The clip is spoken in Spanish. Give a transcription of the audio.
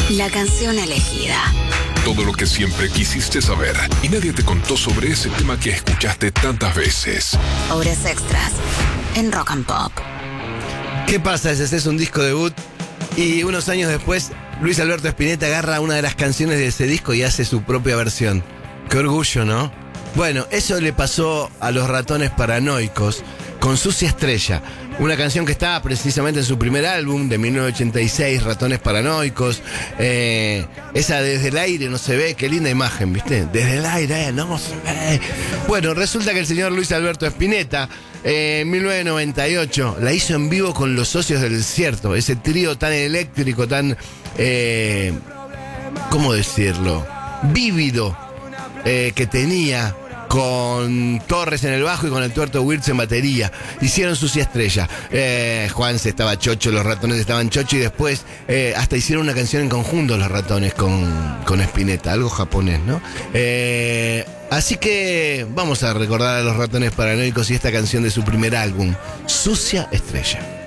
La canción elegida. Todo lo que siempre quisiste saber y nadie te contó sobre ese tema que escuchaste tantas veces. Horas extras en Rock and Pop. ¿Qué pasa si haces un disco debut y unos años después Luis Alberto Spinetta agarra una de las canciones de ese disco y hace su propia versión? Qué orgullo, ¿no? Bueno, eso le pasó a los Ratones Paranoicos con Sucia Estrella, una canción que estaba precisamente en su primer álbum de 1986, Ratones Paranoicos. Esa Desde el Aire no se ve, qué linda imagen, ¿viste? Desde el aire no se ve. Bueno, resulta que el señor Luis Alberto Spinetta en 1998 la hizo en vivo con Los Socios del Desierto, ese trío tan eléctrico, tan ¿cómo decirlo? Vívido que tenía, con Torres en el bajo y con el Tuerto Wirtz en batería. Hicieron Sucia Estrella. Juanse estaba chocho, los Ratones estaban chocho, y después hasta hicieron una canción en conjunto los Ratones con Spinetta, algo japonés, ¿no? Así que vamos a recordar a los Ratones Paranoicos y esta canción de su primer álbum, Sucia Estrella.